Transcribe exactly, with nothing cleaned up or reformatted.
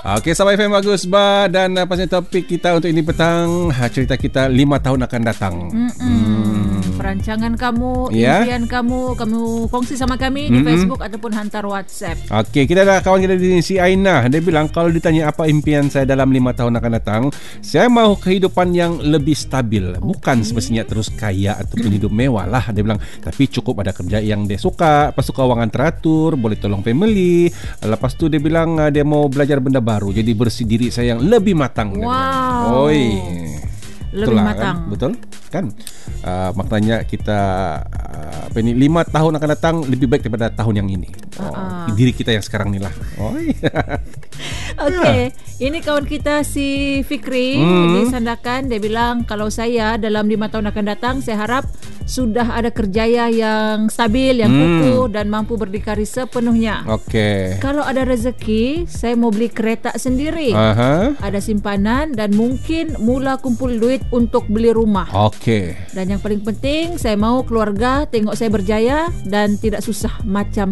Okey, Sabah F M bagus bah, dan uh, pasal topik kita untuk ini petang, ha, cerita kita lima tahun akan datang. Hmm. Perancangan kamu, Ya. impian kamu, kamu kongsi sama kami di Mm-mm. Facebook ataupun hantar WhatsApp. Okey, kita ada kawan kita di sini, si Aina. Dia bilang kalau ditanya apa impian saya dalam lima tahun akan datang, saya mahu kehidupan yang lebih stabil. Bukan semestinya terus kaya ataupun hidup mewah lah. Dia bilang, tapi cukup ada kerja yang dia suka, lepas tu kewangan teratur, boleh tolong family. Lepas tu dia bilang uh, dia mau belajar benda baru, jadi bersih diri saya yang lebih matang. Dia bilang. Wow. Oi. Lebih Itulah, matang. Kan? Betul kan? Uh, maknanya kita uh, apa ini lima tahun akan datang lebih baik daripada tahun yang ini. Oh, Uh-uh. diri kita yang sekarang ni lah. Oi. Okey, ini kawan kita si Fikri Hmm. di Sandakan. Dia bilang kalau saya dalam lima tahun akan datang, saya harap sudah ada kerjaya yang stabil, yang Hmm. kukuh dan mampu berdikari sepenuhnya. Okey. Kalau ada rezeki, saya mau beli kereta sendiri. Aha. Ada simpanan dan mungkin mula kumpul duit untuk beli rumah. Okey. Dan yang paling penting, saya mau keluarga tengok saya berjaya dan tidak susah macam